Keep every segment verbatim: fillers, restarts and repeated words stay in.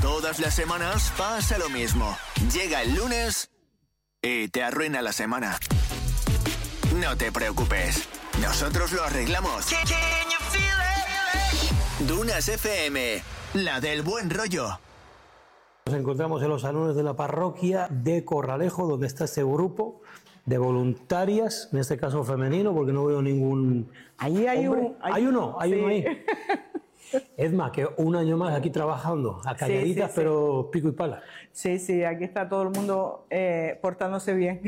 Todas las semanas pasa lo mismo. Llega el lunes y te arruina la semana. No te preocupes, nosotros lo arreglamos. Dunas F M, la del buen rollo. Nos encontramos en los salones de la parroquia de Corralejo, donde está este grupo de voluntarias, en este caso femenino, porque no veo ningún. Ahí hay hombre. un. Hay, hay uno, hay sí. uno ahí. Es más, que un año más aquí trabajando, a calladitas, sí, sí, sí. pero pico y pala. Sí, sí, aquí está todo el mundo eh, portándose bien.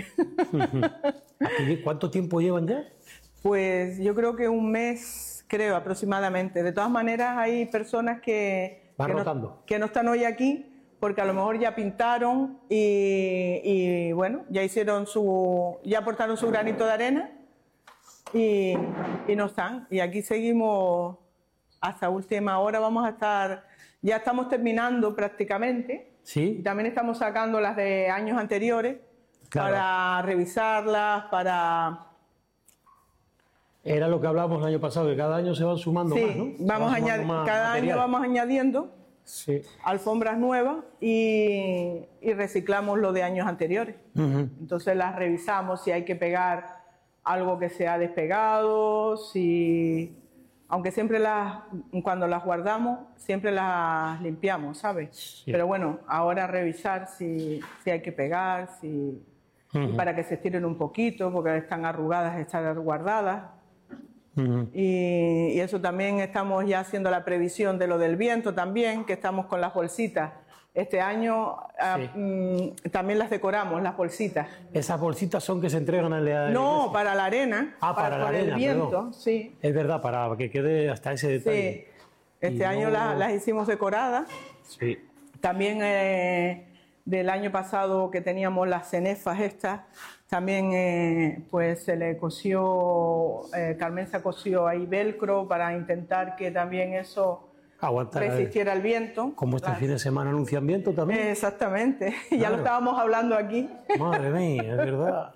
¿Aquí, ¿Cuánto tiempo llevan ya? Pues yo creo que un mes, creo, aproximadamente. De todas maneras, hay personas que, Van que, rotando. no, que no están hoy aquí, porque a lo mejor ya pintaron y, y bueno, ya hicieron su, ya aportaron su granito de arena y, y no están. Y aquí seguimos hasta última hora, vamos a estar, ya estamos terminando prácticamente. Sí. Y también estamos sacando las de años anteriores, claro, para revisarlas, para... Era lo que hablábamos el año pasado, que cada año se van sumando sí, más, ¿no? Vamos van añadi- más cada material. año vamos añadiendo sí. alfombras nuevas y, y reciclamos lo de años anteriores. Uh-huh. Entonces las revisamos si hay que pegar algo que se ha despegado, si... Aunque siempre las, cuando las guardamos, siempre las limpiamos, ¿sabes? Sí. Pero bueno, ahora revisar si, si hay que pegar, si uh-huh. para que se estiren un poquito, porque están arrugadas, están guardadas. Uh-huh. Y, y eso también estamos ya haciendo la previsión de lo del viento también, que estamos con las bolsitas. Este año sí. uh, um, también las decoramos, las bolsitas. ¿Esas bolsitas son que se entregan a la No, iglesia? para la arena. Ah, para, para la arena, el viento, perdón. sí. Es verdad, para que quede hasta ese detalle. Sí. Este y año no... las, las hicimos decoradas. Sí. También eh, del año pasado que teníamos las cenefas estas, también eh, pues se le cosió, eh, Carmen se cosió ahí velcro para intentar que también eso... Aguantar, resistiera el viento. Como este claro. fin de semana anuncian viento también. Exactamente, claro. ya lo estábamos hablando aquí. Madre mía, es verdad.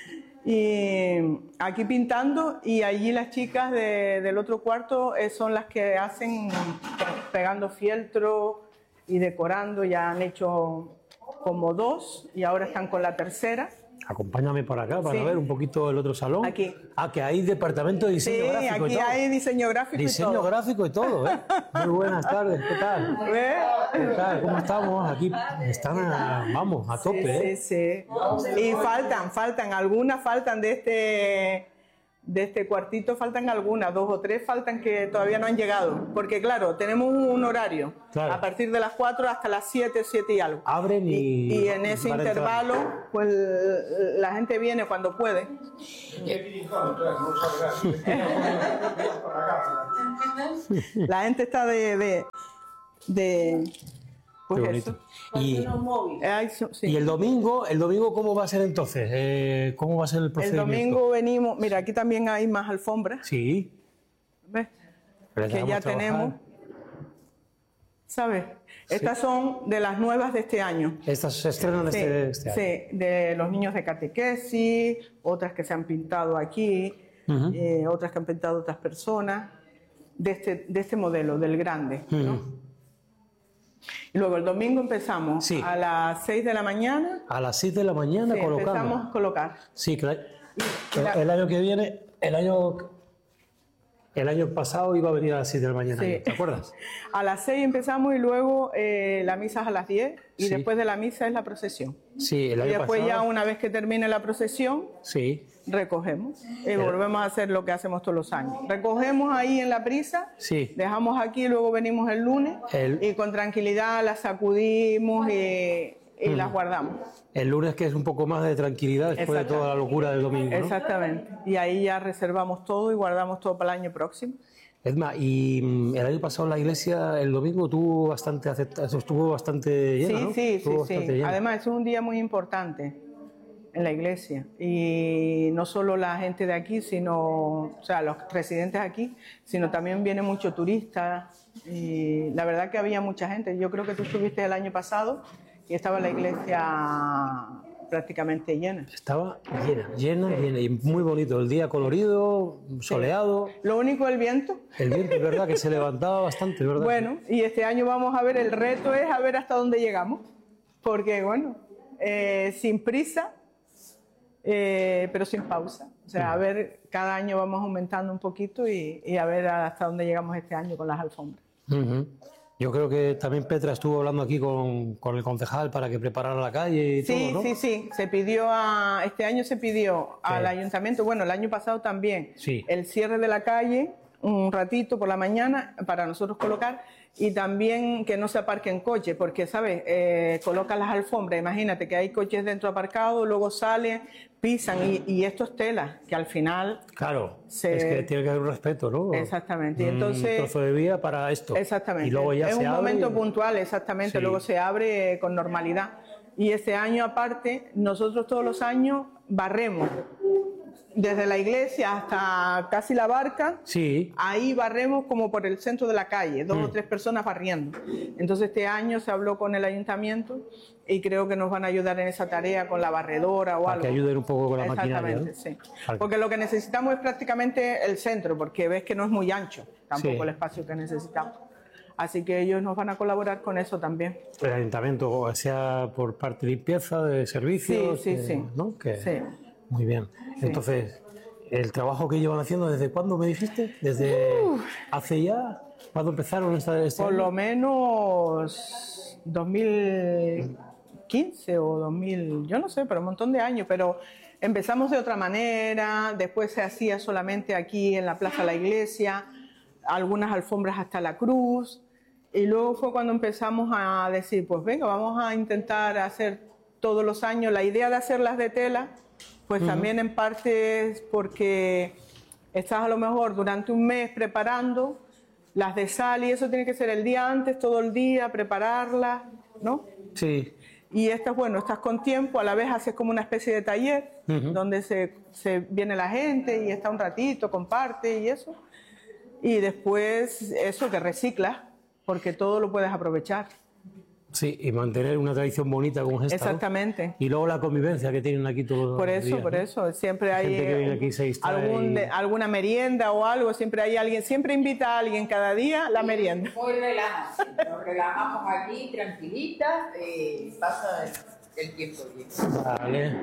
Y aquí pintando, y allí las chicas de, del otro cuarto eh, son las que hacen pegando fieltro y decorando. Ya han hecho como dos y ahora están con la tercera. Acompáñame para acá para sí. ver un poquito el otro salón. Aquí. Ah, que hay departamento de diseño sí, gráfico aquí y todo. hay diseño gráfico diseño y todo. gráfico y todo, ¿eh? Muy buenas tardes, ¿qué tal? ¿Ve? ¿Qué tal? ¿Cómo estamos? Aquí están, a, vamos, a tope, sí, ¿eh? Sí, sí. Y faltan, faltan, algunas faltan de este... De este cuartito faltan algunas, dos o tres faltan que todavía no han llegado. Porque claro, tenemos un horario. Claro. A partir de las cuatro hasta las siete, siete y algo. Abren y... Y, y en ese intervalo, entrar. Pues la gente viene cuando puede. La gente está de... de, de pues eso. Y, eh, sí. y el domingo, el domingo ¿cómo va a ser entonces? Eh, ¿Cómo va a ser el procedimiento? El domingo venimos, mira, aquí también hay más alfombras. Sí. ¿Ves? Que ya trabajar. Tenemos. ¿Sabes? Sí. Estas son de las nuevas de este año. Estas se estrenan sí, este, este año. Sí, de los niños de catequesis, otras que se han pintado aquí, uh-huh. eh, otras que han pintado otras personas, de este, de este modelo, del grande, uh-huh. ¿no? Y luego el domingo empezamos sí. a las seis de la mañana. A las seis de la mañana sí, colocamos. empezamos a colocar. Sí, claro. El, el año que viene, el año, el año pasado iba a venir a las seis de la mañana. Sí. ¿Te acuerdas? A las seis empezamos y luego eh, la misa es a las diez y sí. después de la misa es la procesión. Sí, el año y después pasado... ya una vez que termine la procesión, sí. recogemos y el... volvemos a hacer lo que hacemos todos los años. Recogemos ahí en la prisa, sí. dejamos aquí y luego venimos el lunes el... y con tranquilidad las sacudimos y, y mm. las guardamos. El lunes que es un poco más de tranquilidad después de toda la locura del domingo, ¿no? Exactamente. Y ahí ya reservamos todo y guardamos todo para el año próximo. Edma, y el año pasado la iglesia el domingo tuvo bastante, estuvo bastante llena, sí, ¿no? Sí, estuvo sí, sí. Llena. Además es un día muy importante en la iglesia y no solo la gente de aquí, sino, o sea, los residentes aquí, sino también vienen muchos turistas y la verdad que había mucha gente. Yo creo que tú estuviste el año pasado y estaba la iglesia prácticamente llena. Estaba llena, llena, llena, y muy bonito. El día colorido, soleado. Sí. Lo único, el viento. El viento, es verdad, que se levantaba bastante, ¿verdad? Bueno, y este año vamos a ver, el reto es a ver hasta dónde llegamos. Porque, bueno, eh, sin prisa, eh, pero sin pausa. O sea, a ver, cada año vamos aumentando un poquito y, y a ver hasta dónde llegamos este año con las alfombras. Uh-huh. Yo creo que también Petra estuvo hablando aquí con, con el concejal para que preparara la calle y sí, todo, ¿no? Sí, sí, se pidió a, este año se pidió al sí. ayuntamiento, bueno, el año pasado también, sí. el cierre de la calle un ratito por la mañana para nosotros colocar y también que no se aparquen coches, porque, ¿sabes? Eh, colocan las alfombras, imagínate que hay coches dentro aparcados, luego salen, pisan y, y esto es tela, que al final... Claro, se... es que tiene que haber un respeto, ¿no? Exactamente. Y entonces, un trozo de vía para esto. Exactamente. Y luego ya es se un abre momento y... puntual, exactamente, sí. Luego se abre con normalidad. Y este año aparte, nosotros todos los años barremos. Desde la iglesia hasta casi la barca, sí. Ahí barremos como por el centro de la calle, dos mm. o tres personas barriendo. Entonces este año se habló con el ayuntamiento y creo que nos van a ayudar en esa tarea con la barredora o Para algo. Que ayuden un poco con la maquinaria, ¿no? Sí. Porque lo que necesitamos es prácticamente el centro, porque ves que no es muy ancho tampoco sí. el espacio que necesitamos. Así que ellos nos van a colaborar con eso también. El ayuntamiento, sea por parte de limpieza, de servicios, sí, sí, que, sí. ¿no? Que, sí. Muy bien. Sí. Entonces, ¿el trabajo que llevan haciendo desde cuándo me dijiste? ¿Desde Uf. hace ya? ¿Cuándo empezaron esta, este Por año? lo menos dos mil quince o dos mil, yo no sé, pero un montón de años, pero empezamos de otra manera, después se hacía solamente aquí en la Plaza de la Iglesia, algunas alfombras hasta la cruz, y luego fue cuando empezamos a decir, pues venga, vamos a intentar hacer todos los años, la idea de hacerlas de tela, pues uh-huh. también en parte es porque estás a lo mejor durante un mes preparando las de sal y eso tiene que ser el día antes, todo el día, prepararlas, ¿no? Sí. Y estas, bueno, estás con tiempo, a la vez haces como una especie de taller uh-huh. donde se, se viene la gente y está un ratito, comparte y eso. Y después eso que reciclas, porque todo lo puedes aprovechar. Sí, y mantener una tradición bonita como esta. Exactamente. ¿No? Y luego la convivencia que tienen aquí todos por los eso, días. Por eso, por eso. Siempre hay gente que viene aquí se algún, y... alguna merienda o algo, siempre hay alguien, siempre invita a alguien cada día la merienda. Muy relajante, nos relajamos aquí tranquilitas, eh, pasa el, el tiempo bien. Vale.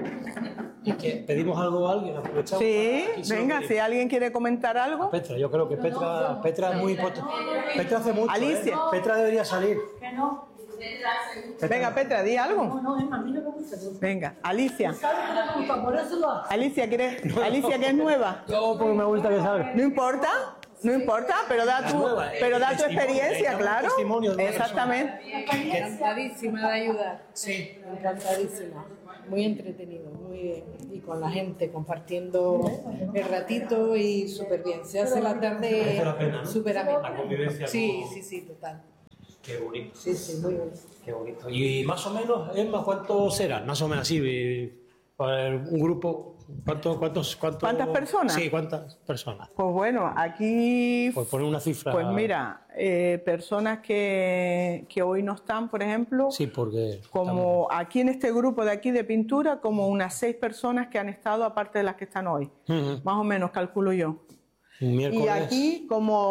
¿Y qué? ¿Pedimos algo a alguien? ¿Aprovechamos? Sí, venga, si alguien quiere comentar algo. A Petra, yo creo que Petra, Petra es muy importante. Petra hace mucho, Alicia. ¿eh? Petra debería salir. Que no. Petra. Venga, Petra, di algo. No, no, Emma, a mí no me gusta. Venga, Alicia. Por eso lo hace. Alicia, ¿quieres? Alicia, que es nueva. Yo porque me gusta que salga. No importa, no importa, pero da tu, pero da tu experiencia, claro. Exactamente. Encantadísima de ayudar. Sí. Encantadísima. Muy entretenido, muy bien. Y con la gente, compartiendo el ratito y súper bien. Se hace la tarde súper amena. La convivencia. Sí, como... sí, sí, total. Qué bonito. Sí, sí, muy bien. Qué bonito. Y más o menos, Emma, ¿cuántos serán? Más o menos así, para un grupo, ¿cuántos, cuántos, cuántos, ¿cuántas personas? Sí, ¿cuántas personas? Pues bueno, aquí... Por poner una cifra... Pues mira, eh, personas que, que hoy no están, por ejemplo... Sí, porque... Como estamos... aquí en este grupo de aquí de pintura, como unas seis personas que han estado, aparte de las que están hoy. Uh-huh. Más o menos, calculo yo. Miércoles... Y aquí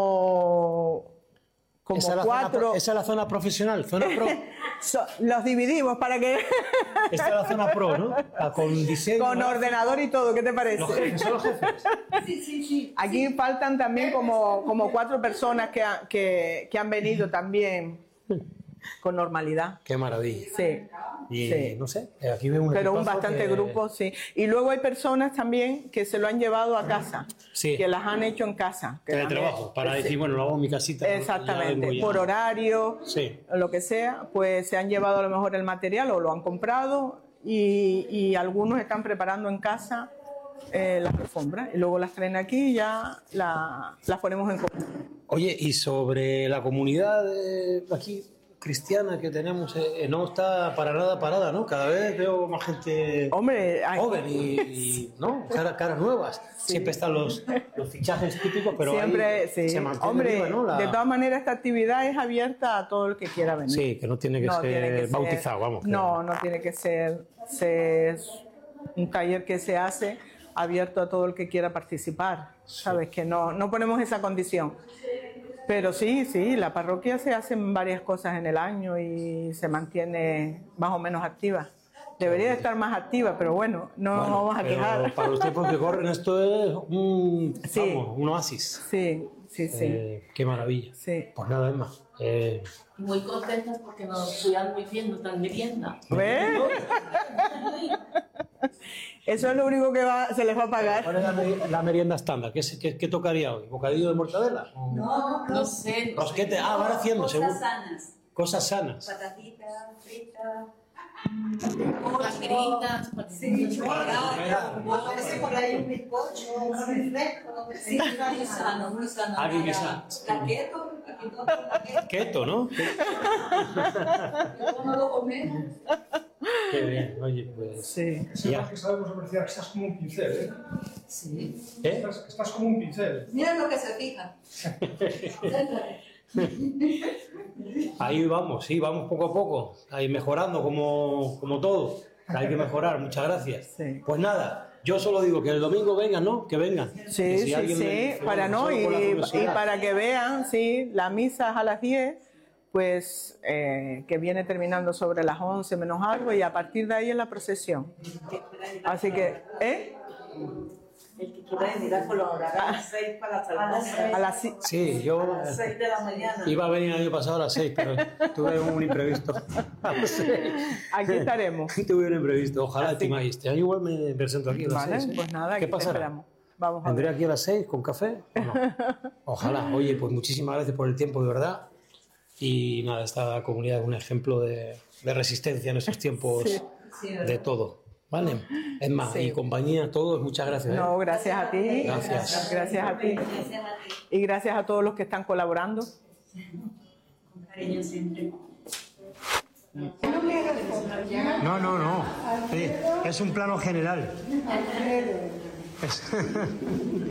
como... Como esa, es cuatro... pro, esa es la zona profesional, zona pro. so, los dividimos para que... Esta es la zona pro, ¿no? Con diseño... Con ordenador y todo, ¿qué te parece? Los jefes, son los jefes. Sí, sí, sí. Aquí sí. faltan también como, como cuatro personas que, ha, que, que han venido también con normalidad. Qué maravilla. Sí. Y sí. no sé, aquí veo un Pero un bastante que... grupo, sí. Y luego hay personas también que se lo han llevado a casa, sí. que las han hecho en casa. Que de trabajo, hecho, para sí. decir, bueno, lo hago en mi casita. Exactamente, por horario, sí. o lo que sea, pues se han llevado a lo mejor el material o lo han comprado y, y algunos están preparando en casa eh, las alfombras y luego las traen aquí y ya la, las ponemos en común. Oye, y sobre la comunidad de aquí... cristiana que tenemos eh, no está para nada parada, ¿no? Cada vez veo más gente Hombre, hay... joven y, y ¿no? Cara, caras nuevas. Sí. Siempre están los, los fichajes típicos, pero siempre ahí sí. se mantiene Hombre, viva, ¿no? La... de todas maneras esta actividad es abierta a todo el que quiera venir. Sí, que no tiene que, no ser, tiene que ser bautizado, vamos. Que... No, no tiene que ser, ser un taller que se hace abierto a todo el que quiera participar, sí. ¿Sabes? Que no, no ponemos esa condición. Pero sí, sí, la parroquia se hacen varias cosas en el año y se mantiene más o menos activa. Debería estar más activa, pero bueno, no bueno, nos vamos a quejar. Para los tiempos que corren esto es un, sí. vamos, un oasis. Sí, sí, sí. Eh, qué maravilla. Sí. Pues nada, es más. Eh... Muy contentas porque nos cuidan muy bien, nos dan merienda. ¿Ves? Eso es lo único que va, se les va a pagar. ¿Cuál es la, meri la merienda estándar? ¿Qué, qué, ¿Qué tocaría hoy? ¿Bocadillo de mortadela? No, no, no sé. Rosquete. Ah, van haciendo, cosas seguro. sanas. Cosas sanas. Patatitas, fritas. Pagritas, sí, a veces por ahí un bizcocho, un refresco. Sí, muy sano, muy sano. Alguien que sano. La keto, aquí todo la keto. Keto, ¿no? ¿Cómo lo comemos? Qué bien, oye, pues... Sí. Que sepas que sabemos apreciar que estás como un pincel, ¿eh? Sí. ¿Eh? Estás, estás como un pincel. Mira lo que se fija. Ahí vamos, sí, vamos poco a poco, ahí mejorando como, como todo. Hay que mejorar, muchas gracias. Sí. Pues nada, yo solo digo que el domingo vengan, ¿no? Que vengan. Sí, que si sí, alguien sí, me, para no, y, y para que vean, sí, la misa es a las diez, pues eh, que viene terminando sobre las once menos algo y a partir de ahí es la procesión. Así que, ¿eh? El que quiera venir a colaborar a las seis para la salvación. A las Sí, yo A las seis de la mañana. iba a venir el año pasado a las seis, pero tuve un imprevisto. Aquí estaremos. Tuve un imprevisto, ojalá te imagines. Este año igual me presento aquí a las Vale, seis. ¿eh? pues nada, ¿Qué aquí te pasará? esperamos. Vamos a ¿Vendré ver. aquí a las seis con café o no? Ojalá. Oye, pues muchísimas gracias por el tiempo, de verdad. Y nada, esta comunidad es un ejemplo de, de resistencia en estos tiempos Sí. de todo. ¿Vale? Es más, Sí. y compañía, todos, muchas gracias. ¿eh? No, gracias a ti. Gracias. Gracias a ti. Y gracias a todos los que están colaborando. Con cariño siempre. No, no, no. Sí, es un plano general. Es-